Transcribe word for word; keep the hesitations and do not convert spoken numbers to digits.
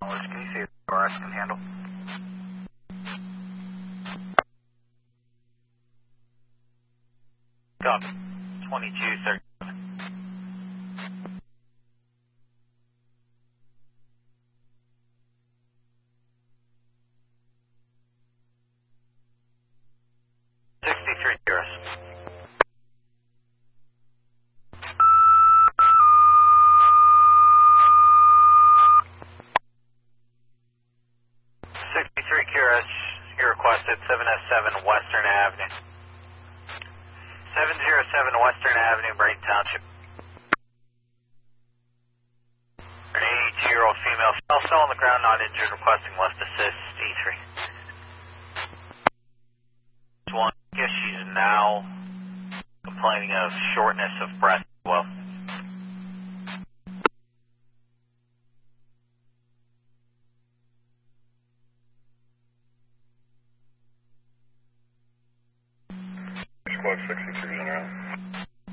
Which can you see if R S can handle? Copy. twenty-two thirty. sixty-three Cirrus. sixty-three Cirrus, you requested seven S seven Western Avenue. seven oh seven Western Avenue, Brayton Township. An eighty-two-year-old female, still on the ground, not injured, requesting lift assist, E three. One, I guess she's now complaining of shortness of breath as well. Squad sixty-three is en route.